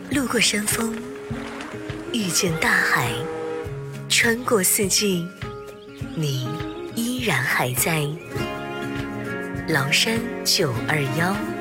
路过山峰，遇见大海，穿过四季，你依然还在。崂山921。